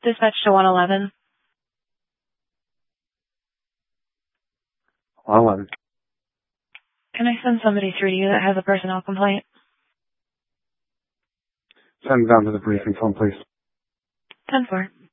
Dispatch to 111. 111. Can I send somebody through to you that has a personnel complaint? Send them down to the briefing phone, please. 10-4.